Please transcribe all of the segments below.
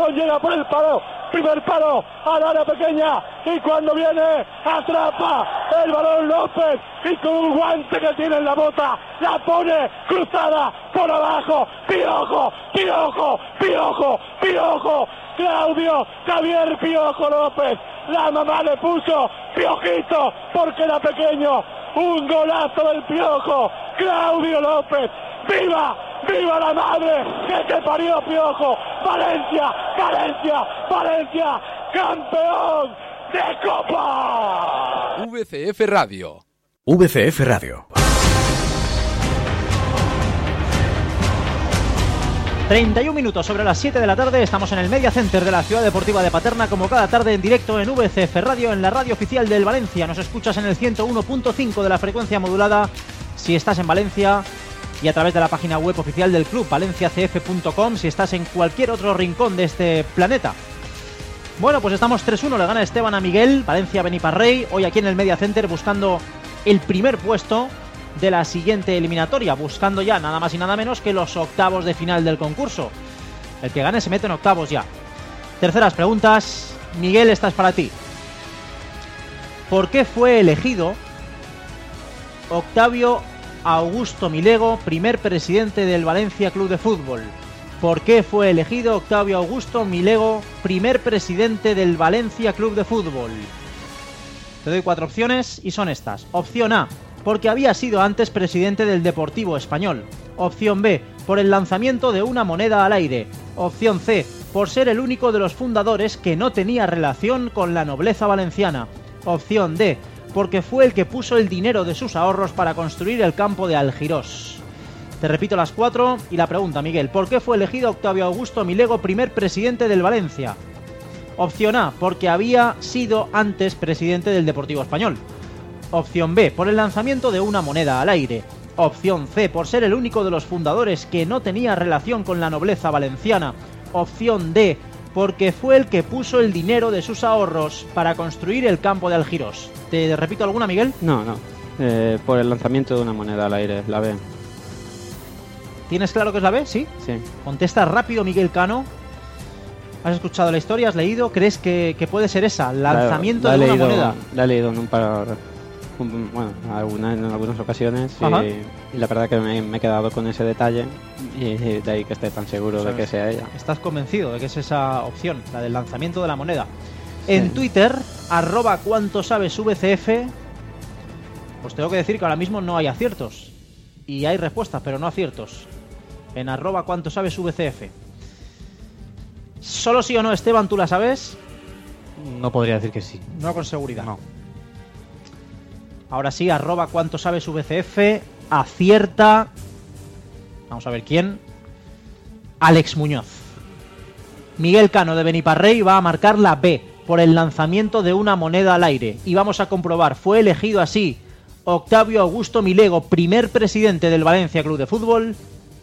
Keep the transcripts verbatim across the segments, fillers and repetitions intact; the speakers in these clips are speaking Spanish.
balón llega por el palo, primer palo al área pequeña, y cuando viene atrapa el balón López, y con un guante que tiene en la bota la pone cruzada por abajo. Piojo, Piojo, Piojo, Piojo, Claudio Javier Piojo López. La mamá le puso Piojito porque era pequeño. Un golazo del Piojo, Claudio López. ¡Viva! ¡Viva la madre que te parió, Piojo! ¡Valencia! ¡Valencia! ¡Valencia! ¡Campeón de Copa! V C F Radio. V C F Radio. treinta y un minutos sobre las siete de la tarde, estamos en el Media Center de la Ciudad Deportiva de Paterna, como cada tarde en directo en V C F Radio, en la radio oficial del Valencia. Nos escuchas en el ciento uno punto cinco de la frecuencia modulada si estás en Valencia, y a través de la página web oficial del club, valencia c f punto com, si estás en cualquier otro rincón de este planeta. Bueno, pues estamos tres uno, le gana Esteban a Miguel, Valencia Beniparrey, hoy aquí en el Media Center buscando el primer puesto de la siguiente eliminatoria, buscando ya nada más y nada menos que los octavos de final del concurso. El que gane se mete en octavos ya. Terceras preguntas. Miguel, esta es para ti. ¿Por qué fue elegido Octavio Augusto Milego primer presidente del Valencia Club de Fútbol? ¿Por qué fue elegido Octavio Augusto Milego primer presidente del Valencia Club de Fútbol? Te doy cuatro opciones y son estas. Opción A, porque había sido antes presidente del Deportivo Español. Opción B, por el lanzamiento de una moneda al aire. Opción C, por ser el único de los fundadores que no tenía relación con la nobleza valenciana. Opción D, porque fue el que puso el dinero de sus ahorros para construir el campo de Algirós. Te repito las cuatro y la pregunta, Miguel. ¿Por qué fue elegido Octavio Augusto Milego primer presidente del Valencia? Opción A, porque había sido antes presidente del Deportivo Español. Opción B, por el lanzamiento de una moneda al aire. Opción C, por ser el único de los fundadores que no tenía relación con la nobleza valenciana. Opción D, porque fue el que puso el dinero de sus ahorros para construir el campo de Algirós. ¿Te repito alguna, Miguel? No, no. Eh, por el lanzamiento de una moneda al aire, la B. ¿Tienes claro que es la B? ¿Sí? Sí. Contesta rápido, Miguel Cano. ¿Has escuchado la historia? ¿Has leído? ¿Crees que, que puede ser esa? ¿Lanzamiento la, la de leído, una moneda? La he leído en un par... Bueno, alguna, en algunas ocasiones y, y la verdad que me, me he quedado con ese detalle y de ahí que esté tan seguro de que sea ella. ¿Estás convencido de que es esa opción, la del lanzamiento de la moneda? Sí. En Twitter, arroba cuánto sabes V C F, pues tengo que decir que ahora mismo no hay aciertos. Y hay respuestas, pero no aciertos. En arroba cuánto sabes V C F. ¿Solo sí o no, Esteban, tú la sabes? No podría decir que sí. No con seguridad. No. Ahora sí, arroba cuánto sabes V C F, acierta. Vamos a ver quién. Alex Muñoz. Miguel Cano de Beniparrey va a marcar la B, por el lanzamiento de una moneda al aire. Y vamos a comprobar, fue elegido así Octavio Augusto Milego, primer presidente del Valencia Club de Fútbol.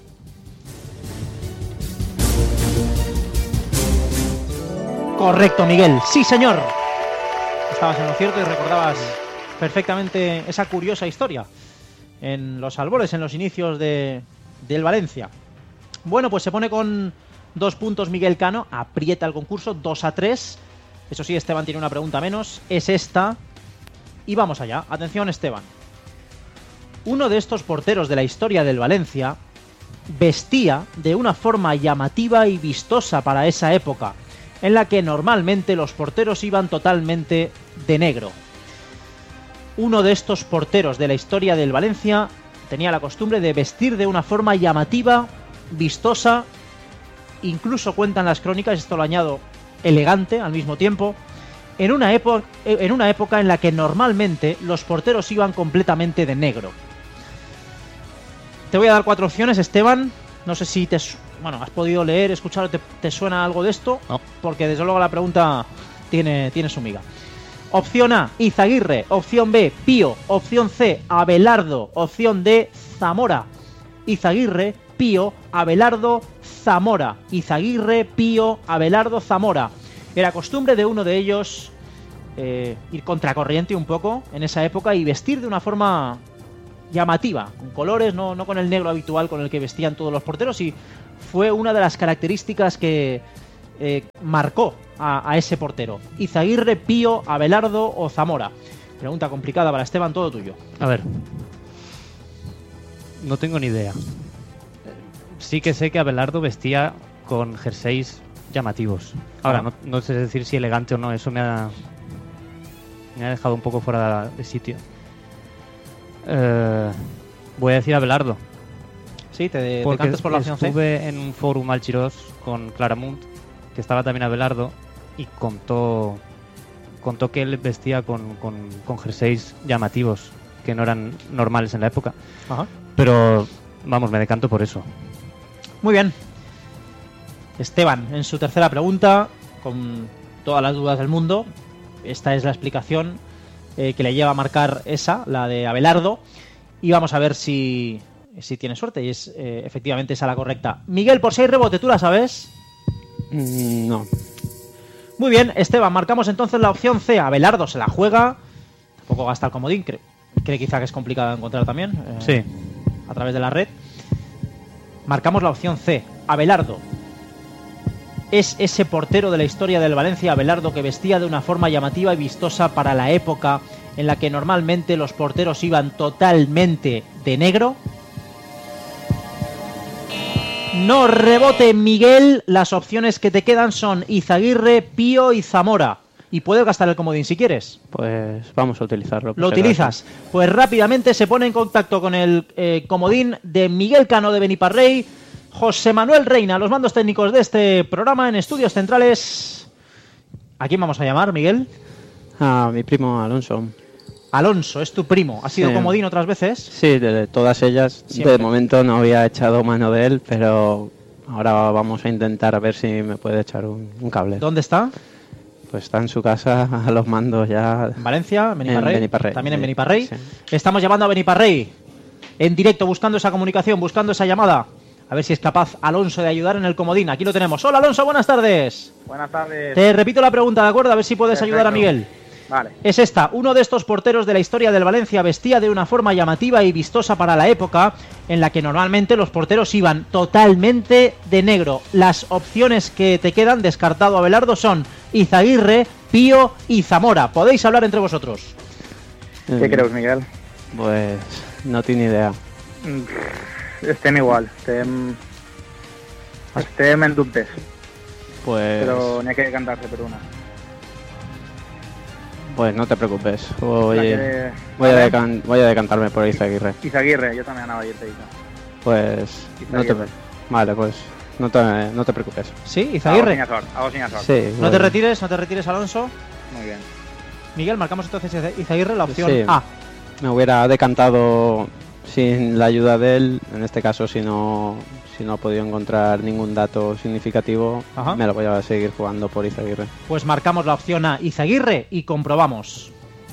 Correcto, Miguel. Sí, señor. Estabas en lo cierto y recordabas perfectamente esa curiosa historia en los albores, en los inicios de del Valencia. Bueno, pues se pone con dos puntos Miguel Cano, aprieta el concurso, dos a tres. Eso sí, Esteban tiene una pregunta menos, es esta. Y vamos allá. Atención, Esteban. Uno de estos porteros de la historia del Valencia vestía de una forma llamativa y vistosa para esa época, en la que normalmente los porteros iban totalmente de negro. Uno de estos porteros de la historia del Valencia tenía la costumbre de vestir de una forma llamativa, vistosa, incluso cuentan las crónicas, esto lo añado, elegante al mismo tiempo, en una, época, en una época en la que normalmente los porteros iban completamente de negro. Te voy a dar cuatro opciones, Esteban. No sé si te... Bueno, has podido leer, escuchar, ¿te, te suena algo de esto? No. Porque desde luego la pregunta tiene, tiene su miga. Opción A, Izaguirre. Opción B, Pío. Opción C, Abelardo. Opción D, Zamora. Izaguirre, Pío, Abelardo, Zamora. Izaguirre, Pío, Abelardo, Zamora. Era costumbre de uno de ellos eh, ir contracorriente un poco en esa época y vestir de una forma llamativa, con colores, no, no con el negro habitual con el que vestían todos los porteros, y fue una de las características que, eh, marcó a, a ese portero? ¿Izaguirre, Pío, Abelardo o Zamora? Pregunta complicada para Esteban, todo tuyo. A ver, no tengo ni idea. Sí que sé que Abelardo vestía con jerseys llamativos. Ahora, Ah. no, no sé decir si elegante o no, eso me ha, me ha dejado un poco fuera de sitio. Eh, voy a decir Abelardo. Sí, te, te Porque cantas por la opción C. estuve en un fórum Alchirós con Claramunt, que estaba también Abelardo, y contó contó que él vestía con, con, con jerseys llamativos, que no eran normales en la época. Ajá. Pero, vamos, me decanto por eso. Muy bien. Esteban, en su tercera pregunta, con todas las dudas del mundo, esta es la explicación eh, que le lleva a marcar esa, la de Abelardo, y vamos a ver si, si tiene suerte, y es eh, efectivamente esa la correcta. Miguel, por si hay rebote, ¿tú la sabes? Mm, no. Muy bien, Esteban, marcamos entonces la opción C. Abelardo se la juega, tampoco gasta el comodín, cree, cree quizá que es complicado de encontrar también, eh, Sí. a través de la red. Marcamos la opción C. Abelardo es ese portero de la historia del Valencia, Abelardo, que vestía de una forma llamativa y vistosa para la época en la que normalmente los porteros iban totalmente de negro. No, rebote, Miguel. Las opciones que te quedan son Izaguirre, Pío y Zamora. Y puedes gastar el comodín si quieres. Pues vamos a utilizarlo. ¿Lo utilizas? Pues rápidamente se pone en contacto con el eh, comodín de Miguel Cano de Beniparrey, José Manuel Reina, los mandos técnicos de este programa en Estudios Centrales. ¿A quién vamos a llamar, Miguel? A mi primo Alonso. Alonso, es tu primo. ¿Ha sido Sí. comodín otras veces? Sí, de, de todas ellas. Siempre. De momento no había echado mano de él, pero ahora vamos a intentar a ver si me puede echar un, un cable. ¿Dónde está? Pues está en su casa a los mandos ya. ¿En Valencia? ¿En Beniparrey? En Beniparrey, También en sí, Beniparrey. sí. Estamos llamando a Beniparrey en directo, buscando esa comunicación, buscando esa llamada. A ver si es capaz Alonso de ayudar en el comodín. Aquí lo tenemos. Hola, Alonso, buenas tardes. Buenas tardes. Te repito la pregunta, ¿de acuerdo? A ver si puedes Perfecto. ayudar a Miguel. Vale. Es esta. Uno de estos porteros de la historia del Valencia vestía de una forma llamativa y vistosa para la época en la que normalmente los porteros iban totalmente de negro. Las opciones que te quedan, descartado Abelardo, son Izaguirre, Pío y Zamora. Podéis hablar entre vosotros. ¿Qué Eh, crees, Miguel? Pues no tiene idea. Mm, Estem igual. Estem... Estem en dubtes. Pues, Però n'hi ha que decantar-se per una. pues no te preocupes. Voy, La que- voy, a Vale. decan- voy a decantarme por Izaguirre. Izaguirre, jo també anava a dir-te això. Pues no te, Izaguirre. vale, pues no te, no te preocupes. ¿Sí? Hago Izaguirre. sin sort, hago sin sort. Sí, No te voy- retires, no te retires, Alonso. Muy bien. Miguel, marcamos entonces Izaguirre, la opción Sí. A. Me hubiera decantado sin la ayuda de él. En este caso, si no, si no he podido encontrar ningún dato significativo, Ajá. me lo voy a seguir jugando por Izaguirre. Pues marcamos la opción A, Izaguirre, y comprobamos.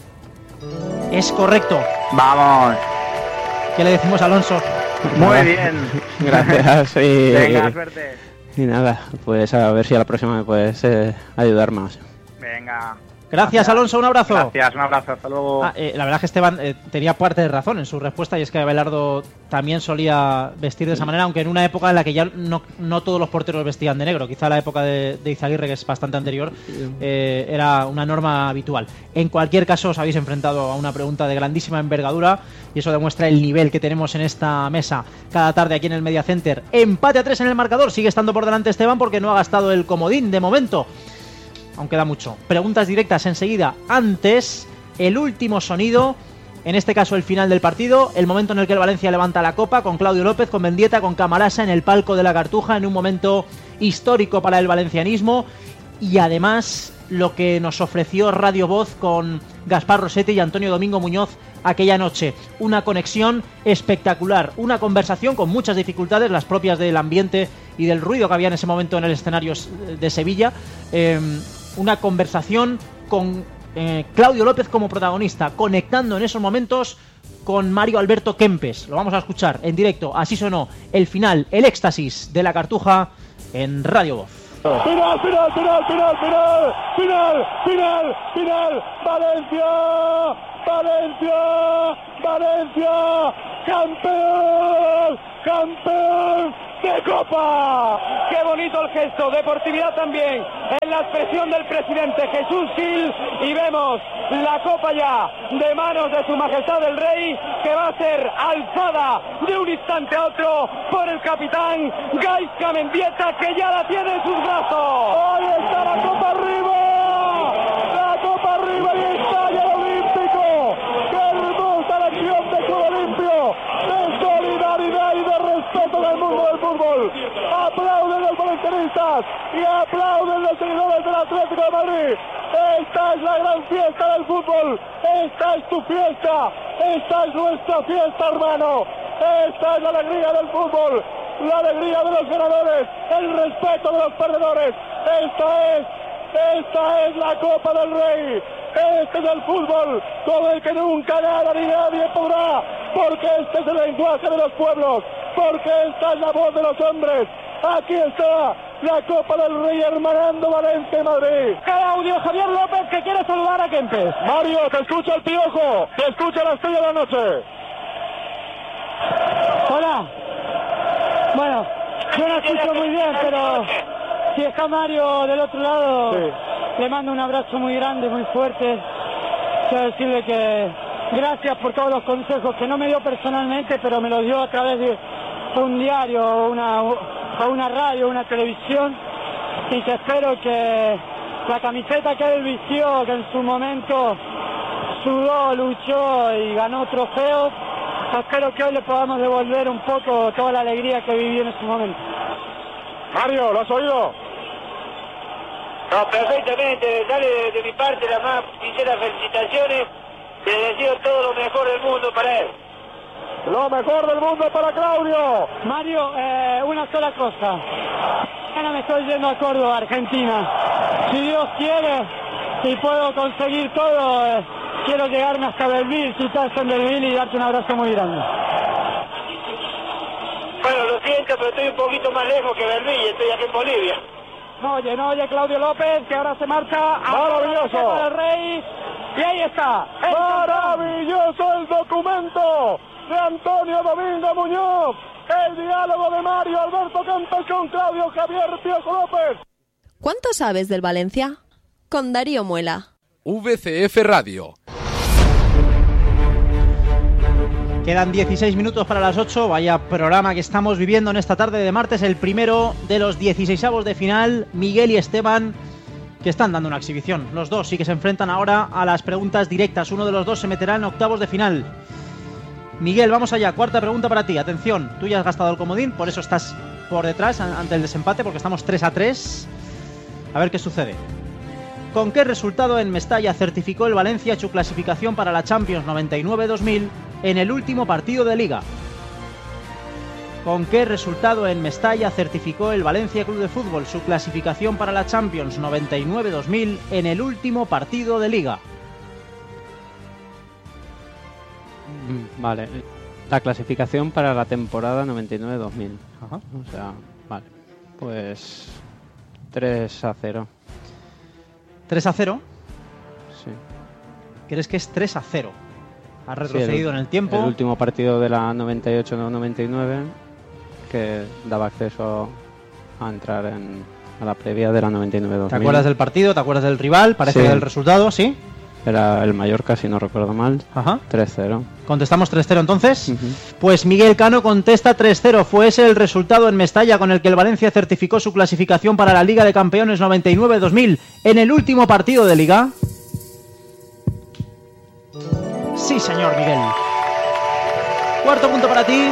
Es correcto. Vamos. ¿Qué le decimos a Alonso? Muy bien. Gracias. Y, Venga, suerte. y nada, pues a ver si a la próxima me puedes eh, ayudar más. Venga. Gracias, Alonso, un abrazo. Gracias, un abrazo. Hasta luego. Ah, eh, la verdad es que Esteban eh, tenía parte de razón en su respuesta, y es que Abelardo también solía vestir de esa manera, aunque en una época en la que ya no, no todos los porteros vestían de negro. Quizá la época de, de Izaguirre, que es bastante anterior, eh, era una norma habitual. En cualquier caso, os habéis enfrentado a una pregunta de grandísima envergadura, y eso demuestra el nivel que tenemos en esta mesa cada tarde aquí en el Media Center. Empate a tres en el marcador, sigue estando por delante Esteban porque no ha gastado el comodín de momento. Aún queda mucho. Preguntas directas enseguida. Antes, el último sonido, en este caso el final del partido, el momento en el que el Valencia levanta la copa, con Claudio López, con Mendieta, con Camarasa en el palco de la Cartuja, en un momento histórico para el valencianismo, y además lo que nos ofreció Radio Voz con Gaspar Rossetti y Antonio Domingo Muñoz aquella noche. Una conexión espectacular, una conversación con muchas dificultades, las propias del ambiente y del ruido que había en ese momento en el escenario de Sevilla. Eh, una conversación con eh, Claudio López como protagonista, conectando en esos momentos con Mario Alberto Kempes. Lo vamos a escuchar en directo. Así sonó el final, el éxtasis de la Cartuja en Radio Voz. Final, final, final, final, final, final, final, final, Valencia, Valencia, Valencia, campeón, campeón de Copa. Qué bonito el gesto, deportividad también, en la expresión del presidente Jesús Gil, y vemos la Copa ya de manos de su majestad el Rey, que va a ser alzada de un instante a otro por el capitán Gaizka Mendieta, que ya la tiene en sus brazos. Ahí está la Copa arriba, la Copa arriba y está ya el Olímpico. Qué hermosa lección de Club Olimpio, de solidaridad y de respeto del mundo del fútbol. Aplauden los valencianistas y aplauden los seguidores del Atlético de Madrid. Esta es la gran fiesta del fútbol. Esta es tu fiesta. Esta es nuestra fiesta, hermano. Esta es la alegría del fútbol. La alegría de los ganadores. El respeto de los perdedores. Esta es, esta es la Copa del Rey. Este es el fútbol con el que nunca nada ni nadie podrá. Porque este es el lenguaje de los pueblos. Porque esta es la voz de los hombres. Aquí está la Copa del Rey hermanando Valencia y Madrid. Claudio Javier López, que quiere saludar a Kempes. Mario, te escucha el Piojo, te escucha la Estrella de la Noche. Hola. Bueno, yo no escucho muy bien, pero si está Mario del otro lado, sí. Le mando un abrazo muy grande, muy fuerte. Quiero decirle que gracias por todos los consejos que no me dio personalmente, pero me los dio a través de un diario, una... a una radio, una televisión, y que espero que la camiseta que él vistió, que en su momento sudó, luchó y ganó trofeos, espero que hoy le podamos devolver un poco toda la alegría que vivió en ese momento. Mario, ¿lo has oído? No, perfectamente, dale de, de mi parte las más sinceras felicitaciones, le deseo todo lo mejor del mundo para él. Lo mejor del mundo para Claudio. Mario, eh, una sola cosa. Mañana me estoy yendo a Córdoba, Argentina. Si Dios quiere, si puedo conseguir todo, eh, quiero llegarme hasta Belleville, si estás en Belleville, y darte un abrazo muy grande. Bueno, lo siento, pero estoy un poquito más lejos que Belleville, estoy aquí en Bolivia. No oye, no oye Claudio López, que ahora se marcha. Maravilloso. Al Rey. Y ahí está. Maravilloso el documento de Antonio Domingo Muñoz, el diálogo de Mario Alberto Kempes con Claudio Javier Piojo López. ¿Cuánto sabes del Valencia? Con Darío Muela. V C F Radio. Quedan dieciséis minutos para las ocho. Vaya programa que estamos viviendo en esta tarde de martes, el primero de los dieciseisavos de final. Miguel y Esteban, que están dando una exhibición. Los dos sí que se enfrentan ahora a las preguntas directas. Uno de los dos se meterá en octavos de final. Miguel, vamos allá. Cuarta pregunta para ti. Atención, tú ya has gastado el comodín, por eso estás por detrás ante el desempate, porque estamos tres a tres. A ver qué sucede. ¿Con qué resultado en Mestalla certificó el Valencia su clasificación para la Champions noventa y nueve dos mil en el último partido de Liga? ¿Con qué resultado en Mestalla certificó el Valencia Club de Fútbol su clasificación para la Champions noventa y nueve dos mil en el último partido de Liga? Vale, la clasificación para la temporada noventa y nueve dos mil. Ajá. O sea, vale, pues tres a cero. ¿tres a cero? Sí. ¿Crees que es tres a cero? Ha retrocedido sí, el, en el tiempo. El último partido de la noventa y ocho noventa y nueve, que daba acceso a entrar en, a la previa de la noventa y nueve dos mil. ¿Te acuerdas del partido? ¿Te acuerdas del rival? Parece sí. del resultado, ¿sí? Era el Mallorca, si no recuerdo mal. Ajá. tres cero. ¿Contestamos tres cero entonces? Uh-huh. Pues Miguel Cano contesta tres cero. Fue ese el resultado en Mestalla con el que el Valencia certificó su clasificación para la Liga de Campeones noventa y nueve dos mil en el último partido de Liga. Sí, señor Miguel. Cuarto punto para ti.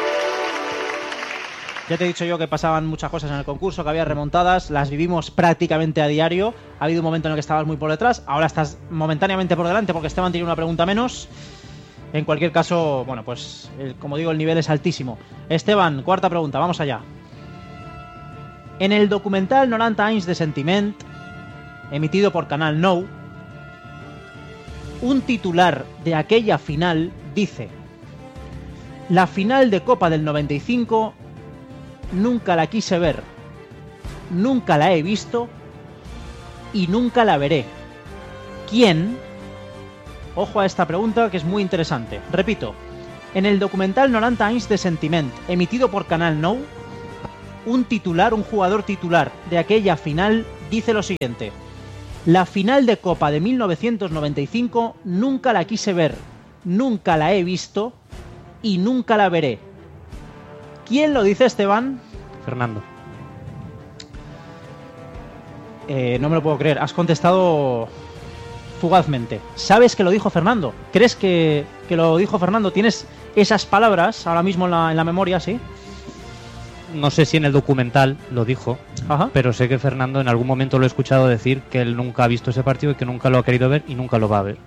Ya te he dicho yo que pasaban muchas cosas en el concurso, que había remontadas, las vivimos prácticamente a diario. Ha habido un momento en el que estabas muy por detrás, ahora estás momentáneamente por delante porque Esteban tiene una pregunta menos. En cualquier caso, bueno, pues el, como digo, el nivel es altísimo. Esteban, cuarta pregunta, vamos allá. En el documental noranta anys de Sentiment, emitido por Canal Nou, un titular de aquella final dice: la final de Copa del noventa y cinco nunca la quise ver, nunca la he visto y nunca la veré. ¿Quién? Ojo a esta pregunta que es muy interesante. Repito, en el documental noranta anys de Sentiment, emitido por Canal Nou, un titular, un jugador titular de aquella final dice lo siguiente: la final de Copa de mil novecientos noventa y cinco nunca la quise ver, nunca la he visto y nunca la veré. ¿Quién lo dice, Esteban? Fernando. Eh, no me lo puedo creer, has contestado fugazmente. ¿Sabes que lo dijo Fernando? ¿Crees que, que lo dijo Fernando? ¿Tienes esas palabras ahora mismo en la, en la memoria, sí? No sé si en el documental lo dijo, Ajá. pero sé que Fernando en algún momento lo he escuchado decir que él nunca ha visto ese partido y que nunca lo ha querido ver y nunca lo va a ver.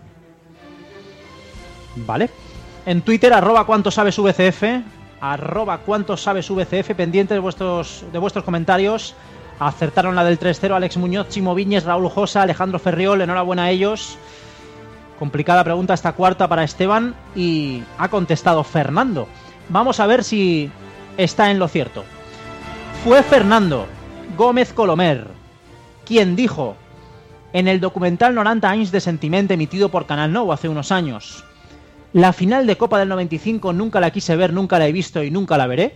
Vale. En Twitter, arroba cuánto sabes V C F, arroba cuánto sabes V C F, pendiente de vuestros, de vuestros comentarios. Acertaron la del tres cero Alex Muñoz, Chimo Viñes, Raúl Josa, Alejandro Ferriol, enhorabuena a ellos. Complicada pregunta esta cuarta para Esteban y ha contestado Fernando. Vamos a ver si está en lo cierto. Fue Fernando Gómez Colomer quien dijo en el documental noranta anys de Sentiment emitido por Canal Nou hace unos años: la final de Copa del noventa y cinco nunca la quise ver, nunca la he visto y nunca la veré.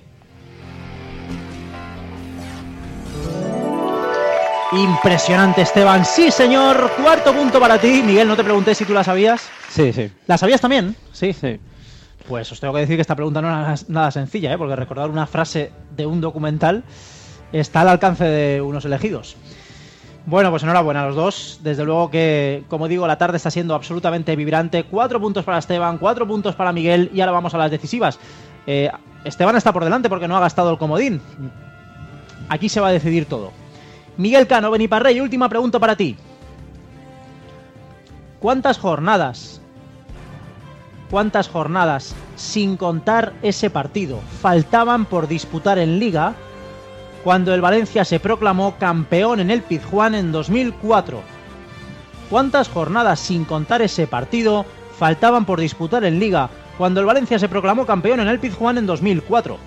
Impresionante, Esteban. Sí, señor. Cuarto punto para ti. Miguel, no te pregunté si tú la sabías. Sí, sí. ¿La sabías también? Sí, sí. Pues os tengo que decir que esta pregunta no era nada sencilla, ¿eh? Porque recordar una frase de un documental está al alcance de unos elegidos. Bueno, pues enhorabuena a los dos. Desde luego que, como digo, la tarde está siendo absolutamente vibrante. Cuatro puntos para Esteban, cuatro puntos para Miguel y ahora vamos a las decisivas. Eh, Esteban está por delante porque no ha gastado el comodín. Aquí se va a decidir todo. Miguel Cano, Beniparrey, última pregunta para ti. ¿Cuántas jornadas, cuántas jornadas, sin contar ese partido, faltaban por disputar en Liga cuando el Valencia se proclamó campeón en el Pizjuán en dos mil cuatro? ¿Cuántas jornadas, sin contar ese partido, faltaban por disputar en Liga cuando el Valencia se proclamó campeón en el Pizjuán en dos mil cuatro?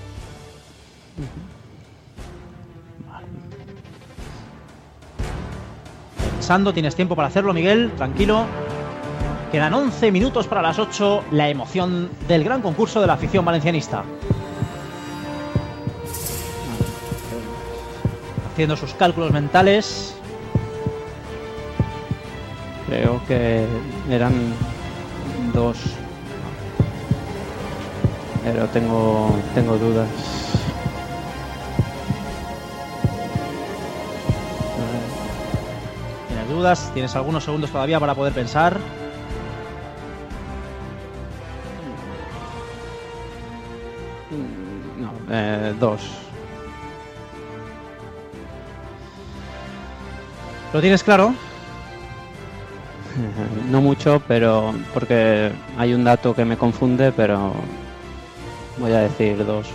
Pensando, tienes tiempo para hacerlo, Miguel, tranquilo. Quedan once minutos para las ocho, la emoción del gran concurso de la afición valencianista. Haciendo sus cálculos mentales. Creo que eran dos, pero tengo, tengo dudas. ¿Tienes dudas? ¿Tienes algunos segundos todavía para poder pensar? No, eh, dos. ¿Lo tienes claro? No mucho, pero porque hay un dato que me confunde, pero voy a decir dos.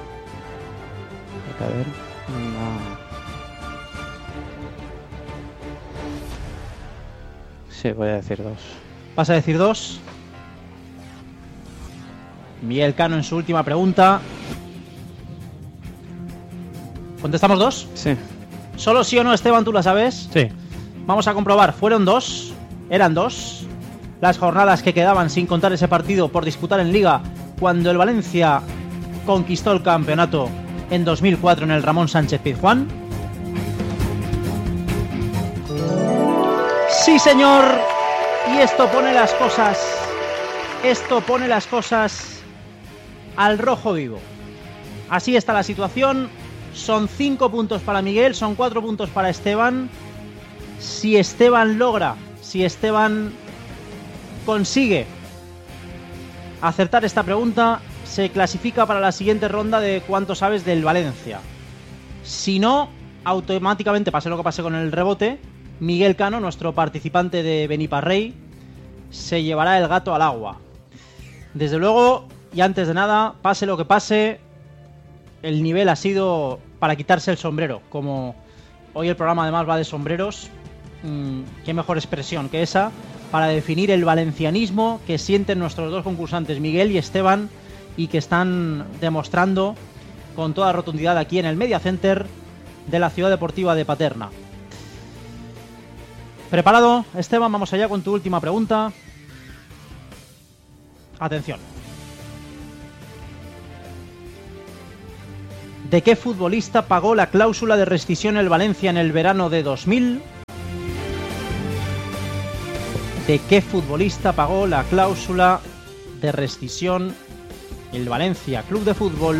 A ver. No. Sí, voy a decir dos. ¿Vas a decir dos? Miguel Cano en su última pregunta. ¿Contestamos dos? Sí. ¿Solo sí o no, Esteban, tú la sabes? Sí. Vamos a comprobar. Fueron dos. Eran dos las jornadas que quedaban sin contar ese partido por disputar en Liga cuando el Valencia conquistó el campeonato en dos mil cuatro en el Ramón Sánchez Pizjuán. Sí, señor. Y esto pone las cosas Esto pone las cosas al rojo vivo. Así está la situación. Son cinco puntos para Miguel, son cuatro puntos para Esteban. Si Esteban logra, si Esteban consigue acertar esta pregunta, se clasifica para la siguiente ronda de cuánto sabes del Valencia. Si no, automáticamente, pase lo que pase con el rebote, Miguel Cano, nuestro participante de Beniparrey, se llevará el gato al agua. Desde luego, y antes de nada, pase lo que pase, el nivel ha sido para quitarse el sombrero. Como hoy el programa además va de sombreros, mmm, qué mejor expresión que esa para definir el valencianismo que sienten nuestros dos concursantes, Miguel y Esteban, y que están demostrando con toda rotundidad aquí en el Media Center de la Ciudad Deportiva de Paterna. ¿Preparado, Esteban? Vamos allá con tu última pregunta. Atención. ¿De qué futbolista pagó la cláusula de rescisión el Valencia en el verano de dos mil? ¿De qué futbolista pagó la cláusula de rescisión el Valencia Club de Fútbol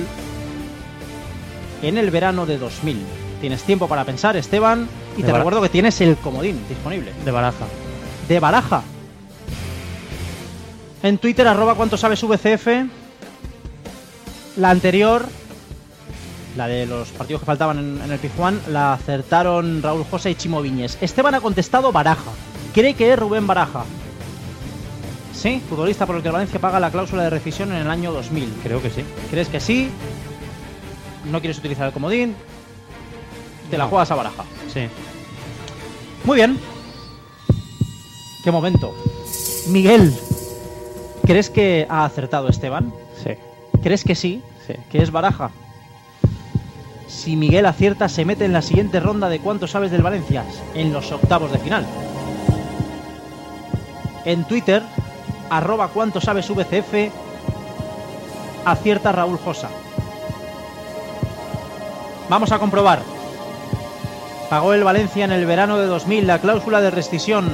en el verano de dos mil? Tienes tiempo para pensar, Esteban, y te recuerdo que tienes el comodín disponible. De Baraja. De Baraja. En Twitter, arroba cuánto sabes V C F. La anterior, la de los partidos que faltaban en, en el Pizjuán, la acertaron Raúl José y Chimo Viñes. Esteban ha contestado Baraja. Cree que es Rubén Baraja. Sí, futbolista por el que el Valencia paga la cláusula de rescisión en el año dos mil. Creo que sí. ¿Crees que sí? ¿No quieres utilizar el comodín? Te no. la juegas a Baraja. Sí. Muy bien. Qué momento. Miguel, ¿crees que ha acertado Esteban? Sí. ¿Crees que sí? Sí. Que es Baraja. Si Miguel acierta, se mete en la siguiente ronda de ¿Cuánto sabes del Valencia? En los octavos de final. En Twitter, arroba cuánto sabes V C F, acierta Raúl Josa. Vamos a comprobar. Pagó el Valencia en el verano de dos mil la cláusula de rescisión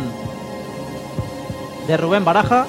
de Rubén Baraja.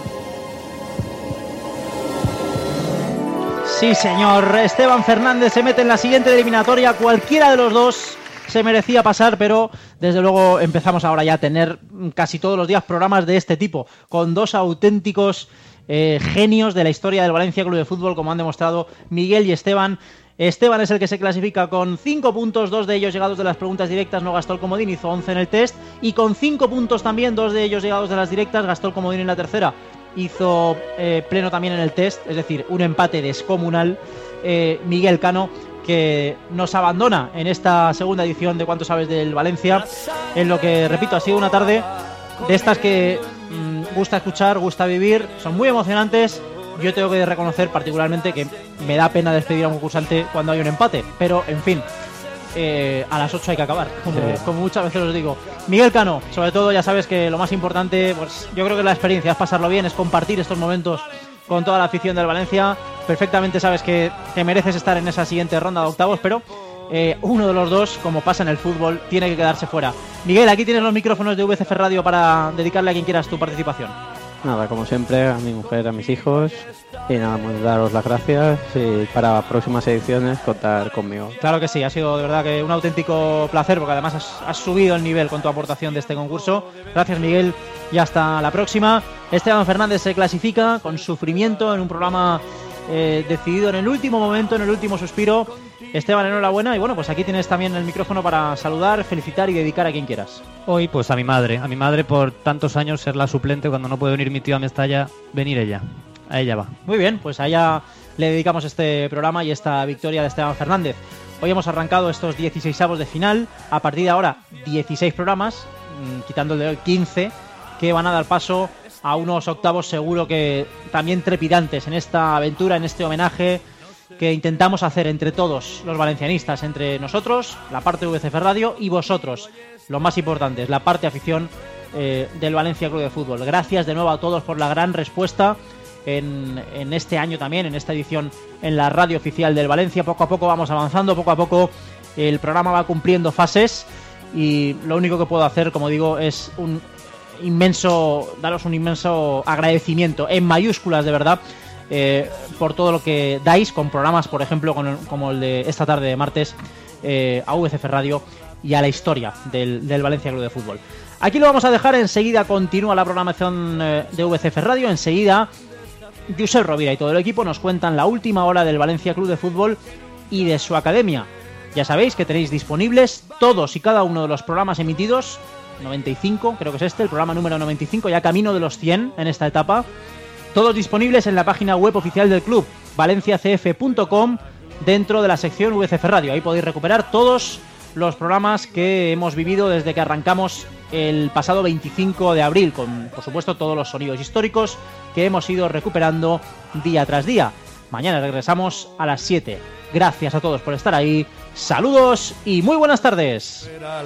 Sí, señor. Esteban Fernández se mete en la siguiente eliminatoria. Cualquiera de los dos se merecía pasar, pero desde luego empezamos ahora ya a tener casi todos los días programas de este tipo, con dos auténticos eh, genios de la historia del Valencia Club de Fútbol, como han demostrado Miguel y Esteban. Esteban es el que se clasifica con cinco puntos, dos de ellos llegados de las preguntas directas, no gastó el comodín, hizo once en el test, y con cinco puntos también, dos de ellos llegados de las directas, gastó el comodín en la tercera, hizo eh, pleno también en el test, es decir, un empate descomunal. eh, Miguel Cano, que nos abandona en esta segunda edición de ¿Cuánto sabes del Valencia? En lo que, repito, ha sido una tarde de estas que mmm, gusta escuchar, gusta vivir, son muy emocionantes. Yo tengo que reconocer particularmente que me da pena despedir a un concursante cuando hay un empate, pero en fin, eh, a las ocho hay que acabar, como, sí. como muchas veces os digo. Miguel Cano, sobre todo ya sabes que lo más importante, pues yo creo que la experiencia es pasarlo bien, es compartir estos momentos con toda la afición del Valencia. Perfectamente sabes que te mereces estar en esa siguiente ronda de octavos, pero eh, uno de los dos, como pasa en el fútbol, tiene que quedarse fuera. Miguel, aquí tienes los micrófonos de V C F Radio para dedicarle a quien quieras tu participación. Nada, como siempre, a mi mujer, a mis hijos, y nada, pues daros las gracias y para próximas ediciones contar conmigo. Claro que sí, ha sido de verdad que un auténtico placer, porque además has, has subido el nivel con tu aportación de este concurso. Gracias, Miguel, y hasta la próxima. Esteban Fernández se clasifica con sufrimiento en un programa eh, decidido en el último momento, en el último suspiro. Esteban, enhorabuena, y bueno, pues aquí tienes también el micrófono para saludar, felicitar y dedicar a quien quieras. Hoy pues a mi madre, a mi madre por tantos años ser la suplente, cuando no puede venir mi tío a Mestalla, venir ella, a ella va. Muy bien, pues a ella le dedicamos este programa y esta victoria de Esteban Fernández. Hoy hemos arrancado estos dieciseisavos de final, a partir de ahora dieciséis programas, quitando el de hoy quince, que van a dar paso a unos octavos seguro que también trepidantes en esta aventura, en este homenaje que intentamos hacer entre todos los valencianistas, entre nosotros, la parte de V C F Radio, y vosotros, lo más importante, es la parte afición eh, del Valencia Club de Fútbol. Gracias de nuevo a todos por la gran respuesta en, en este año también, en esta edición en la radio oficial del Valencia. Poco a poco vamos avanzando, poco a poco el programa va cumpliendo fases, y lo único que puedo hacer, como digo, es un inmenso, daros un inmenso agradecimiento en mayúsculas, de verdad, Eh, por todo lo que dais con programas, por ejemplo, con el, como el de esta tarde de martes, eh, a V C F Radio y a la historia del, del Valencia Club de Fútbol. Aquí lo vamos a dejar, enseguida continúa la programación eh, de V C F Radio, enseguida Josep Rovira y todo el equipo nos cuentan la última hora del Valencia Club de Fútbol y de su academia. Ya sabéis que tenéis disponibles todos y cada uno de los programas emitidos, noventa y cinco, creo que es este, el programa número noventa y cinco, ya camino de los cien en esta etapa. Todos disponibles en la página web oficial del club, valencia c f punto com, dentro de la sección V C F Radio. Ahí podéis recuperar todos los programas que hemos vivido desde que arrancamos el pasado veinticinco de abril, con, por supuesto, todos los sonidos históricos que hemos ido recuperando día tras día. Mañana regresamos a las siete. Gracias a todos por estar ahí. Saludos y muy buenas tardes.